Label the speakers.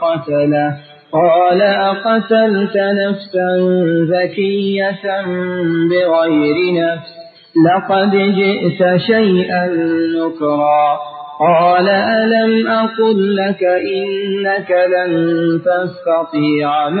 Speaker 1: قتله قال أقتلت نفسا زكية بغير نفس لقد جئت شيئا نكرا قال ألم أقل لك إنك لن تستطيع